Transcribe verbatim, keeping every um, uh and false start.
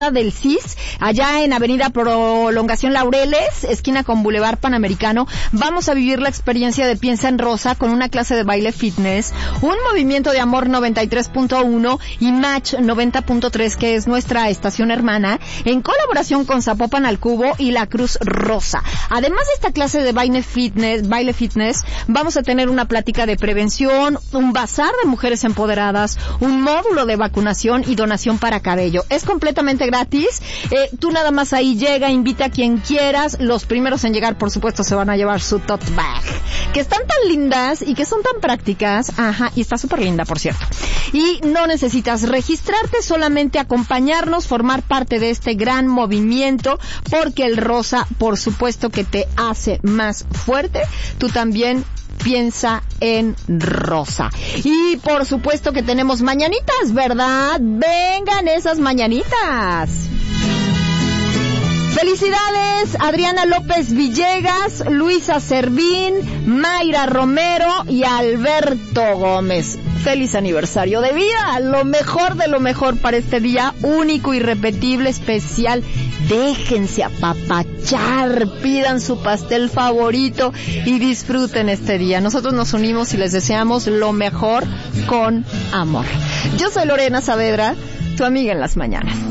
del C I S, allá en Avenida Prolongación Laureles, esquina con Boulevard Panamericano. Vamos a vivir la experiencia de Piensa en Rosa con una clase de baile fitness, un movimiento de amor noventa y tres punto uno y Match noventa punto tres, que es nuestra estación hermana, en colaboración con Zapopan al Cubo y la Cruz Rosa. Además de esta clase de baile fitness, baile fitness, vamos a tener una plática de prevención, un bazar de mujeres empoderadas, un módulo de vacunación y donación para cabello. Es completamente gratis. Eh, tú nada más ahí llega, invita a quien quieras. Los primeros en llegar, por supuesto, se van a llevar su tote bag, que están tan lindas y que son tan prácticas. Ajá, y está súper linda, por cierto. Y no necesitas registrarte, solamente acompañarnos, formar parte de este gran movimiento, porque el rosa, por supuesto, que te hace más fuerte. Tú también piensa en rosa. Y por supuesto que tenemos mañanitas, ¿verdad? Vengan esas mañanitas. Felicidades, Adriana López Villegas, Luisa Servín, Mayra Romero y Alberto Gómez. Feliz aniversario de vida, lo mejor de lo mejor para este día único, irrepetible, especial. Déjense apapachar, pidan su pastel favorito y disfruten este día. Nosotros nos unimos y les deseamos lo mejor con amor. Yo soy Lorena Saavedra, tu amiga en las mañanas.